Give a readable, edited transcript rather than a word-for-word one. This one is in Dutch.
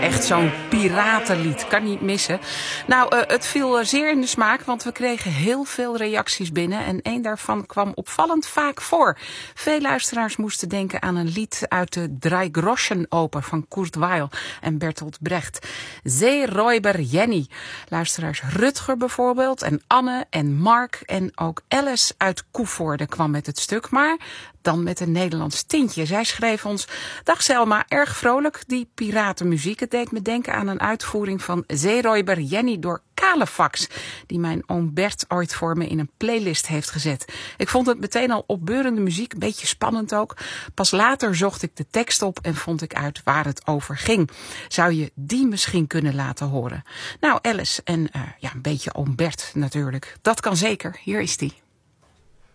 echt zo'n piratenlied. Kan niet missen. Nou, het viel zeer in de smaak, want we kregen heel veel reacties binnen. En één daarvan kwam opvallend vaak voor. Veel luisteraars moesten denken aan een lied uit de Drei Groschen Oper van Kurt Weill en Bertolt Brecht. Seeräuber Jenny. Luisteraars Rutger bijvoorbeeld en Anne en Mark en ook Alice uit Koevoorde kwam met het stuk. Maar dan met een Nederlands tintje. Zij schreef ons: dag Selma, erg vrolijk die piratenmuziek. Het deed me denken aan een uitvoering van Seeräuber Jenny door Kalefax, die mijn oom Bert ooit voor me in een playlist heeft gezet. Ik vond het meteen al opbeurende muziek, een beetje spannend ook. Pas later zocht ik de tekst op en vond ik uit waar het over ging. Zou je die misschien kunnen laten horen? Nou, Alice en een beetje oom Bert natuurlijk. Dat kan zeker. Hier is die.